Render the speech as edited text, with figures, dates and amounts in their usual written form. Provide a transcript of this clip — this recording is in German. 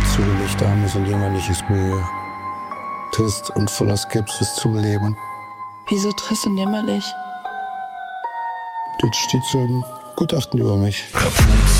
zugelegt, armes und jämmerliches Mühe. Trist und voller Skepsis zum Leben. Wieso trist und jämmerlich? Das steht so im Gutachten über mich.